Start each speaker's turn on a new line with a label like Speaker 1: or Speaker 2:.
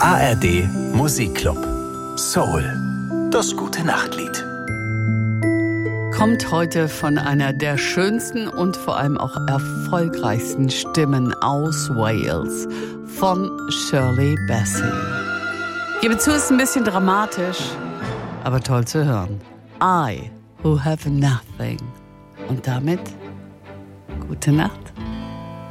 Speaker 1: ARD Musikclub. Soul. Das gute Nachtlied.
Speaker 2: Kommt heute von einer der schönsten und vor allem auch erfolgreichsten Stimmen aus Wales, von Shirley Bassey. Gebe zu, ist ein bisschen dramatisch, aber toll zu hören. I who have nothing. Und damit gute Nacht.